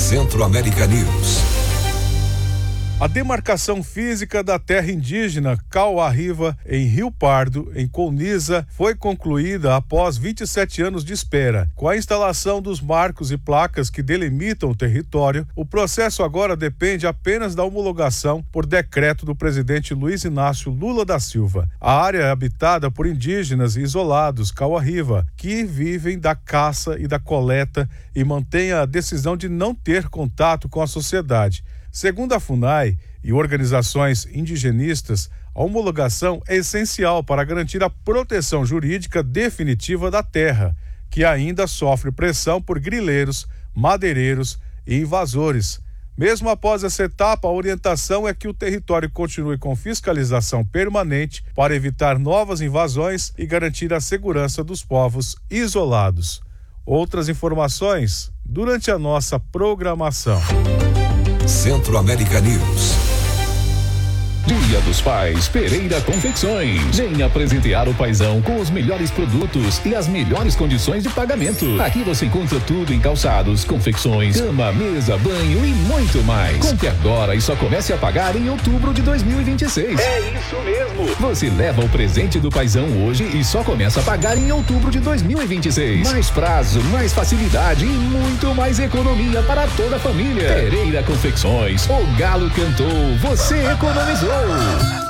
Centro-América News. A demarcação física da terra indígena Cauá-Riva, em Rio Pardo, em Colniza, foi concluída após 27 anos de espera. Com a instalação dos marcos e placas que delimitam o território, o processo agora depende apenas da homologação por decreto do presidente Luiz Inácio Lula da Silva. A área é habitada por indígenas isolados Cauá-Riva, que vivem da caça e da coleta e mantêm a decisão de não ter contato com a sociedade. Segundo a FUNAI e organizações indigenistas, a homologação é essencial para garantir a proteção jurídica definitiva da terra, que ainda sofre pressão por grileiros, madeireiros e invasores. Mesmo após essa etapa, a orientação é que o território continue com fiscalização permanente para evitar novas invasões e garantir a segurança dos povos isolados. Outras informações durante a nossa programação. Centro-América News. Dia dos Pais, Pereira Confecções. Venha presentear o paizão com os melhores produtos e as melhores condições de pagamento. Aqui você encontra tudo em calçados, confecções, cama, mesa, banho e muito mais. Compre agora e só comece a pagar em outubro de 2026. É isso mesmo. Você leva o presente do paizão hoje e só começa a pagar em outubro de 2026. Mais prazo, mais facilidade e muito mais economia para toda a família. Pereira Confecções. O galo cantou, você economizou.